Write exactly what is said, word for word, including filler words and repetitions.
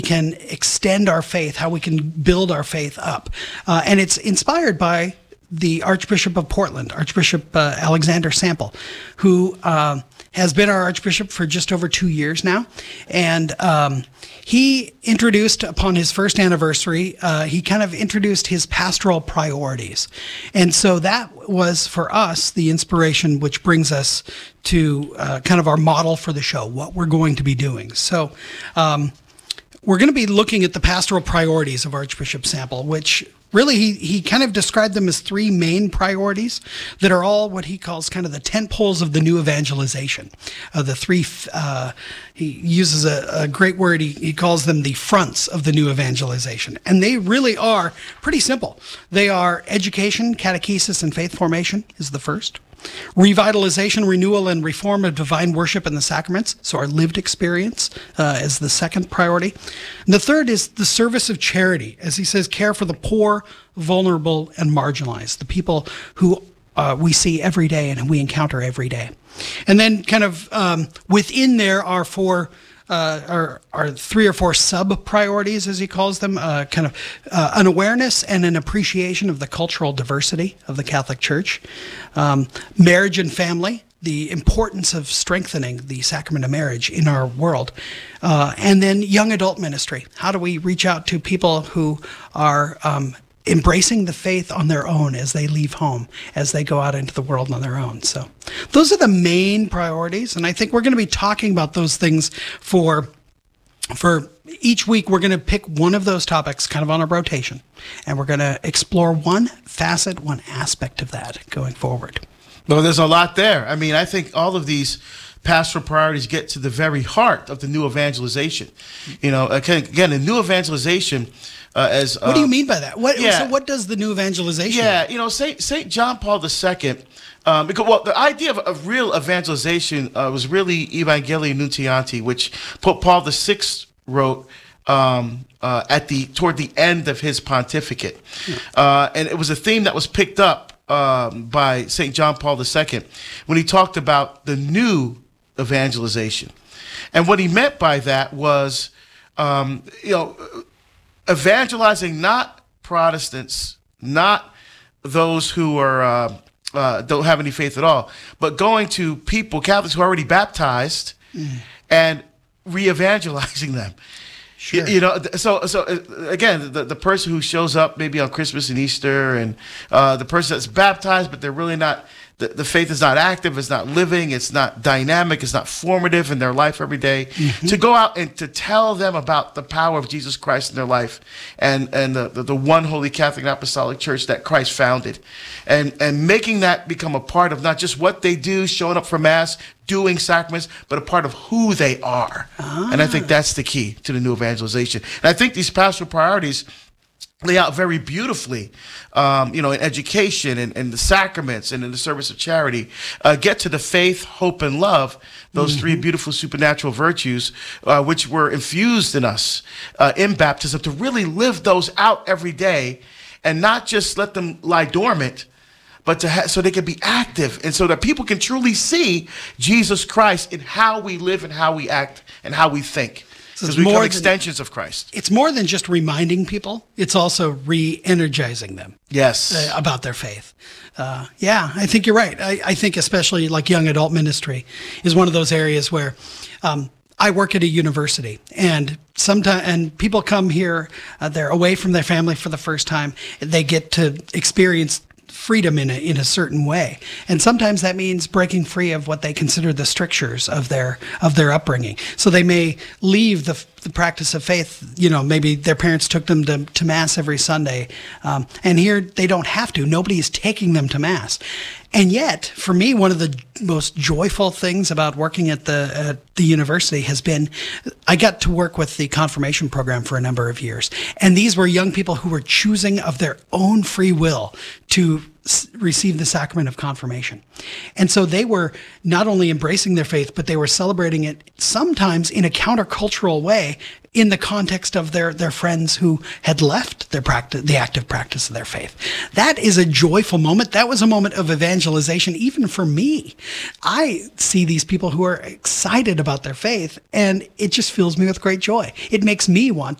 can extend our faith, how we can build our faith up. Uh, and it's inspired by the Archbishop of Portland, Archbishop uh, Alexander Sample, who uh, has been our Archbishop for just over two years now. And um, he introduced, upon his first anniversary, uh, he kind of introduced his pastoral priorities. And so that was, for us, the inspiration which brings us to uh, kind of our model for the show, what we're going to be doing. So um, we're going to be looking at the pastoral priorities of Archbishop Sample, which really, he, he kind of described them as three main priorities that are all what he calls kind of the tent poles of the new evangelization. Uh, the three, uh, he uses a, a great word, he, he calls them the fronts of the new evangelization. And they really are pretty simple. They are education, catechesis, and faith formation is the first. Revitalization, renewal, and reform of divine worship and the sacraments, so our lived experience uh, is the second priority. And the third is the service of charity, as he says, care for the poor, vulnerable, and marginalized, the people who uh, we see every day and who we encounter every day. And then kind of um, within there are four Uh, are, are three or four sub-priorities, as he calls them, uh, kind of uh, an awareness and an appreciation of the cultural diversity of the Catholic Church, um, marriage and family, the importance of strengthening the sacrament of marriage in our world, uh, and then young adult ministry. How do we reach out to people who are um, embracing the faith on their own as they leave home, as they go out into the world on their own? So those are the main priorities, and I think we're going to be talking about those things for for each week. We're going to pick one of those topics kind of on a rotation, and we're going to explore one facet, one aspect of that going forward. Well, there's a lot there. I mean, I think all of these pastoral priorities get to the very heart of the new evangelization. You know, again, the new evangelization, Uh, as, uh, what do you mean by that? What, yeah. So what does the new evangelization Yeah, mean? you know, Saint Saint John Paul the Second, um, because, well, the idea of, of real evangelization uh, was really Evangelii Nuntianti, which Pope Paul the Sixth wrote um, uh, at the toward the end of his pontificate. Yeah. Uh, and it was a theme that was picked up um, by Saint John Paul the Second when he talked about the new evangelization. And what he meant by that was, um, you know, evangelizing not Protestants, not those who are uh, uh, don't have any faith at all, but going to people, Catholics who are already baptized, mm. and re-evangelizing them. Sure. You, you know, so so uh, again, the the person who shows up maybe on Christmas and Easter, and uh, the person that's baptized, but they're really not. The, the faith is not active, it's not living, it's not dynamic, it's not formative in their life every day. Mm-hmm. To go out and to tell them about the power of Jesus Christ in their life, and, and the, the, the one holy Catholic and Apostolic Church that Christ founded. And, and making that become a part of not just what they do, showing up for Mass, doing sacraments, but a part of who they are. Ah. And I think that's the key to the new evangelization. And I think these pastoral priorities lay out very beautifully, um, you know, in education and, and the sacraments and in the service of charity, uh, get to the faith, hope, and love, those mm-hmm. three beautiful supernatural virtues, uh, which were infused in us uh, in baptism, to really live those out every day and not just let them lie dormant, but to ha- so they can be active and so that people can truly see Jesus Christ in how we live and how we act and how we think. Because we become extensions of Christ. It's more than just reminding people. It's also re-energizing them. Yes. Uh, about their faith. Uh, yeah, I think you're right. I, I think especially like young adult ministry is one of those areas where um, I work at a university, and sometimes and people come here, uh, they're away from their family for the first time. They get to experience freedom in a, in a certain way, and sometimes that means breaking free of what they consider the strictures of their of their upbringing. So they may leave the, the practice of faith. You know, maybe their parents took them to, to Mass every Sunday, um, and here they don't have to. Nobody is taking them to Mass. And yet, for me, one of the most joyful things about working at the at the university has been I got to work with the confirmation program for a number of years. And these were young people who were choosing of their own free will to s- received the sacrament of confirmation. And so they were not only embracing their faith, but they were celebrating it sometimes in a countercultural way in the context of their, their friends who had left their practice, the active practice of their faith. That is a joyful moment. That was a moment of evangelization, even for me. I see these people who are excited about their faith, and it just fills me with great joy. It makes me want